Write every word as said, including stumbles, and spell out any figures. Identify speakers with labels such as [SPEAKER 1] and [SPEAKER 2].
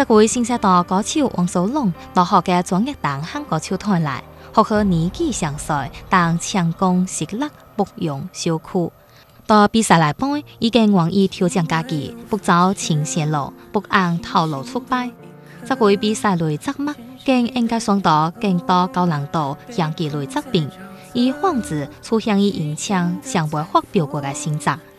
[SPEAKER 1] 这位新社岛歌手王守龙落学嘅专业党汉歌手团来，学佢年纪相岁，但强攻实力不用小苦。到比赛来point，已經願意挑戰家己，不走前線路，不按套路出牌。這回比賽類則乜，更應該上到更多高難度競技類則邊，以防止出現以影響上未發表過嘅成績。